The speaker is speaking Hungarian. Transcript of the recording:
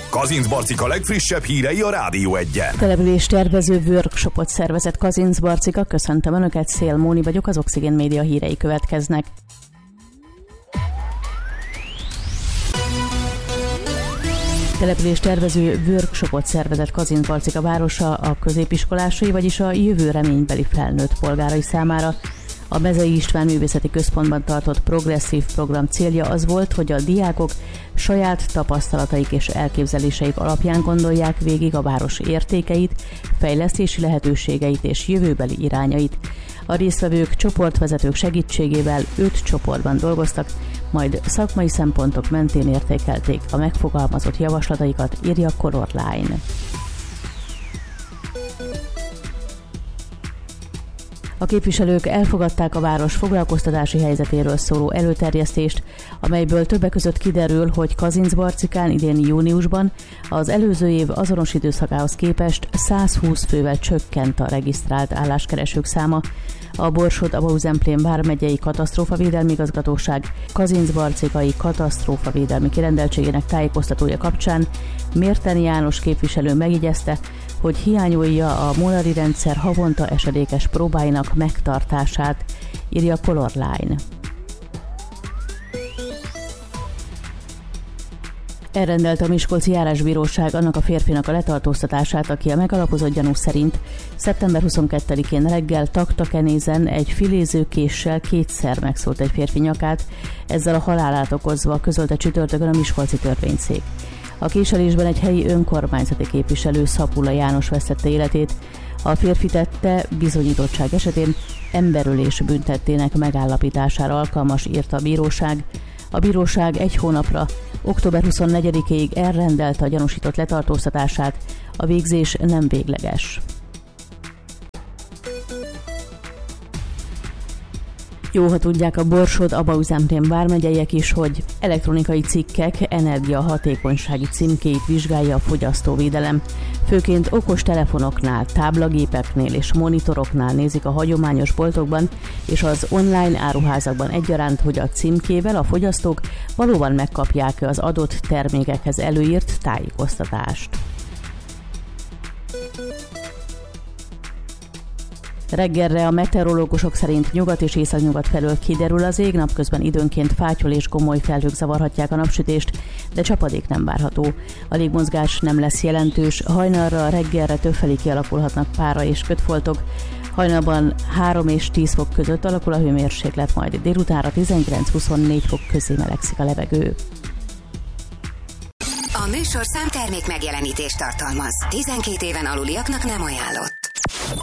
Kazincbarcika legfrissebb hírei a Rádió Egyen. Település tervező workshopot szervezett Kazincbarcika. Köszöntöm Önöket, Szél Móni vagyok, az Oxigén Média hírei következnek. Település tervező workshopot szervezett Kazincbarcika városa a középiskolásai, vagyis a jövő reménybeli felnőtt polgárai számára. A Mezei István Művészeti Központban tartott progresszív program célja az volt, hogy a diákok saját tapasztalataik és elképzeléseik alapján gondolják végig a város értékeit, fejlesztési lehetőségeit és jövőbeli irányait. A résztvevők csoportvezetők segítségével 5 csoportban dolgoztak, majd szakmai szempontok mentén értékelték a megfogalmazott javaslataikat, írja Color Line. A képviselők elfogadták a város foglalkoztatási helyzetéről szóló előterjesztést, amelyből többek között kiderül, hogy Kazincbarcikán idén júniusban az előző év azonos időszakához képest 120 fővel csökkent a regisztrált álláskeresők száma. A Borsod-Abaúj-Zemplén vármegyei katasztrófavédelmi igazgatóság kazincbarcikai katasztrófavédelmi kirendeltségének tájékoztatója kapcsán Mérteni János képviselő megjegyezte, hogy hiányolja a molari rendszer havonta esedékes próbáinak megtartását, írja Color Line. Elrendelte a Miskolci Járásbíróság annak a férfinak a letartóztatását, aki a megalapozott gyanú szerint szeptember 22-én reggel Taktakenézen egy filézőkéssel 2-szer megszólt egy férfi nyakát, ezzel a halálát okozva, közölte csütörtökön a miskolci törvényszék. A késelésben egy helyi önkormányzati képviselő, Szapula János vesztette életét. A férfi tette bizonyítottság esetén emberölés büntettének megállapítására alkalmas, írta a bíróság. A bíróság 1 hónapra, október 24-ig elrendelte a gyanúsított letartóztatását, a végzés nem végleges. Jó, ha tudják a Borsod-Abaúj-Zemplén vármegyeiek is, hogy elektronikai cikkek energiahatékonysági címkéit vizsgálja a fogyasztóvédelem. Főként okos telefonoknál, táblagépeknél és monitoroknál nézik a hagyományos boltokban és az online áruházakban egyaránt, hogy a címkével a fogyasztók valóban megkapják az adott termékekhez előírt tájékoztatást. Reggelre a meteorológusok szerint nyugat és északnyugat felől kiderül az ég, napközben időnként fátyol és gomoly felhők zavarhatják a napsütést, de csapadék nem várható. A légmozgás nem lesz jelentős, hajnalra, reggelre többfelé kialakulhatnak pára és kötfoltok. Hajnalban 3 és 10 fok között alakul a hőmérséklet, majd délutánra 19-24 fok közé melegszik a levegő. A műsorszám termék megjelenítést tartalmaz. 12 éven aluliaknak nem ajánlott.